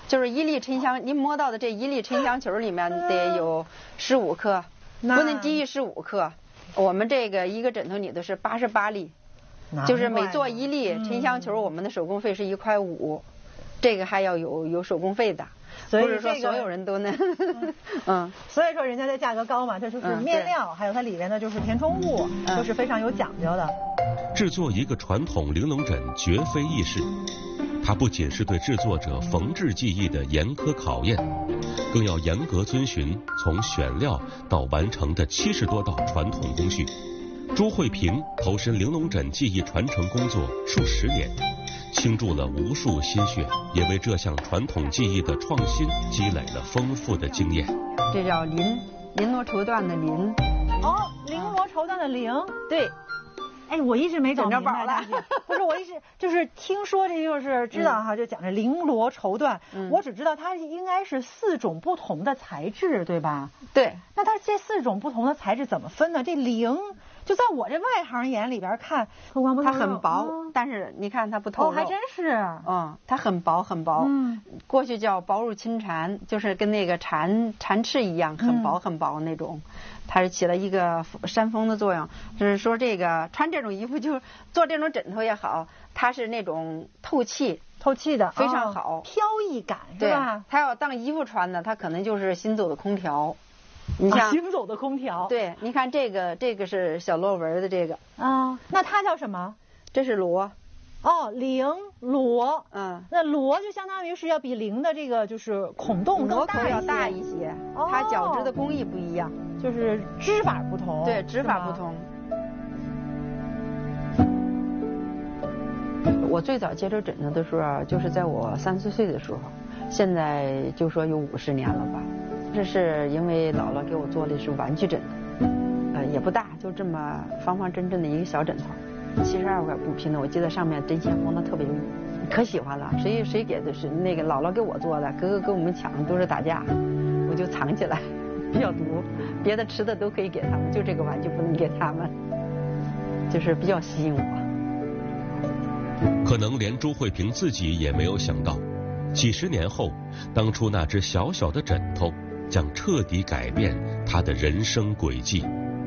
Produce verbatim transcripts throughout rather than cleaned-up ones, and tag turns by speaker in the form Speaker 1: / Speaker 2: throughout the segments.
Speaker 1: 就是一粒沉香，您摸到的这一粒沉香球里面得有十五克，不能低于十五克。我们这个一个枕头里头是八十八粒，就是每做一粒沉香球，我们的手工费是一块五，这个还要有有手工费的。
Speaker 2: 所以
Speaker 1: 不是说所有人都能，嗯，
Speaker 2: 所以说人家的价格高嘛，这就是面料，还有它里面的就是填充物，都是非常有讲究的。
Speaker 3: 制作一个传统玲珑枕绝非易事，它不仅是对制作者缝制技艺的严苛考验，更要严格遵循从选料到完成的七十多道传统工序。朱慧萍投身玲珑枕技艺传承工作数十年，倾注了无数心血，也为这项传统技艺的创新积累了丰富的经验。
Speaker 1: 这叫绫，绫罗绸缎的绫。
Speaker 2: 哦，绫罗绸缎的绫。
Speaker 1: 对。
Speaker 2: 哎，我一直没整明白了。不是，我一直就是听说这就是知道哈，就讲这绫罗绸缎，我只知道它应该是四种不同的材质，对吧？
Speaker 1: 对。
Speaker 2: 那它这四种不同的材质怎么分呢？这绫。就在我这外行眼里边看，
Speaker 1: 它很薄，嗯、但是你看它不透露。
Speaker 2: 哦，还真是。
Speaker 1: 嗯，它很薄很薄。嗯。过去叫薄如轻蝉，就是跟那个蝉蝉翅一样，很薄很薄那种。嗯、它是起了一个扇风的作用，就是说这个穿这种衣服就做这种枕头也好，它是那种透气。
Speaker 2: 透气的，
Speaker 1: 非常好，
Speaker 2: 哦、飘逸感是吧？
Speaker 1: 它要当衣服穿的，它可能就是行走的空调。你像、
Speaker 2: 啊、行走的空调，
Speaker 1: 对，你看这个，这个是小螺纹的这个
Speaker 2: 啊，那它叫什么？
Speaker 1: 这是螺，
Speaker 2: 哦，绫罗，
Speaker 1: 嗯，
Speaker 2: 那螺就相当于是要比绫的这个就是孔洞更大一些，
Speaker 1: 要大一些，哦、它绞织的工艺不一样，
Speaker 2: 就是织法不同，
Speaker 1: 对，织法不同。我最早接触枕头的时候，就是在我三四岁的时候，现在就说有五十年了吧。这是因为姥姥给我做的是玩具枕头，呃，也不大，就这么方方正正的一个小枕头，七十二块布拼的，我记得上面针线缝的特别密，可喜欢了。谁谁给的是那个姥姥给我做的，哥哥跟我们抢都是打架，我就藏起来，比较毒，别的吃的都可以给他们，就这个玩具不能给他们，就是比较吸引我。
Speaker 3: 可能连朱慧萍自己也没有想到，几十年后，当初那只小小的枕头将彻底改变他的人生轨迹。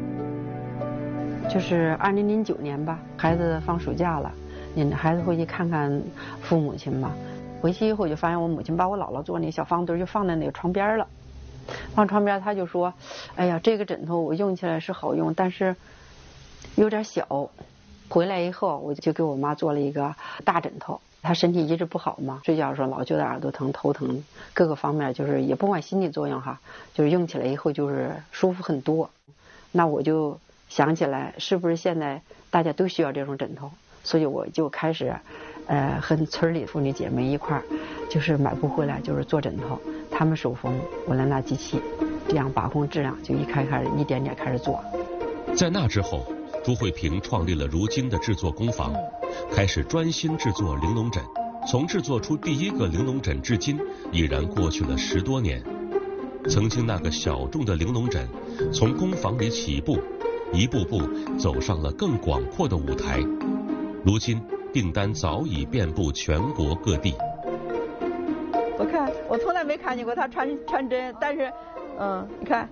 Speaker 1: 就是二零零九年吧，孩子放暑假了，你孩子回去看看父母亲嘛。回去以后就发现我母亲把我姥姥做那小方墩就放在那个床边了，放床边他就说：“哎呀，这个枕头我用起来是好用，但是有点小。”回来以后我就给我妈做了一个大枕头。他身体一直不好嘛，睡觉的时候老觉得耳朵疼、头疼，各个方面就是也不管心理作用哈，就是用起来以后就是舒服很多。那我就想起来，是不是现在大家都需要这种枕头？所以我就开始，呃，和村里妇女姐妹一块儿，就是买布回来就是做枕头，他们手缝，我来拿机器，这样把控质量，就一开开始一点点开始做。
Speaker 3: 在那之后，朱慧萍创立了如今的制作工坊，开始专心制作玲珑枕。从制作出第一个玲珑枕至今，已然过去了十多年。曾经那个小众的玲珑枕，从工坊里起步，一步步走上了更广阔的舞台。如今订单早已遍布全国各地。
Speaker 1: 我看我从来没看见过他穿穿针，但是，嗯，你看。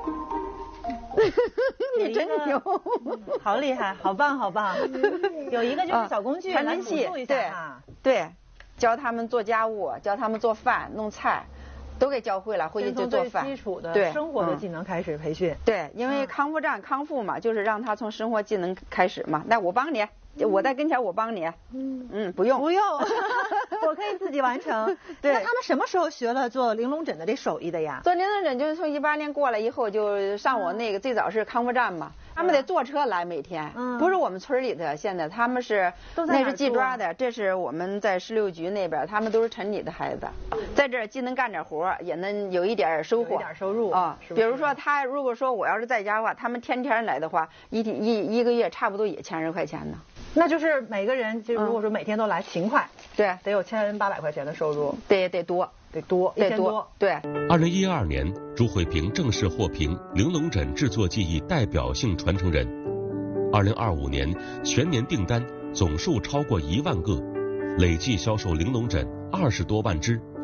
Speaker 1: 你真牛，
Speaker 2: 好厉害，好棒好棒！有一个就是小工具来辅助一下啊，
Speaker 1: 对，教他们做家务，教他们做饭、弄菜，都给教会了，回去就做饭。
Speaker 2: 基础的生活的技能开始培训。
Speaker 1: 对，因为康复站康复嘛，就是让他从生活技能开始嘛。那我帮你，我在跟前，我帮你。嗯嗯，不用
Speaker 2: 不用，我可以自己完成。对，那他们什么时候学了做玲珑枕的这手艺的呀？
Speaker 1: 做玲珑枕就是从一八年过来以后，就上我那个最早是康复站嘛，他们得坐车来每天，不是我们村里的，现在他们是那是记抓的，这是我们在十六局那边，他们都是城里的孩子，在这儿既能干点活，也能有一点收获，
Speaker 2: 有一点收入
Speaker 1: 啊。比如说他如果说我要是在家的话，他们天天来的话，一天一一个月差不多也千十块钱呢。
Speaker 2: 那就是每个人，就如果说每天都来勤快，
Speaker 1: 对，
Speaker 2: 得有千八百块钱的收入，
Speaker 1: 得得多，
Speaker 2: 得多，
Speaker 1: 得多，对。
Speaker 3: 二零一二年，朱慧萍正式获评玲珑枕制作技艺代表性传承人。二零二五年，全年订单总数超过一万个，累计销售玲珑枕二十多万只，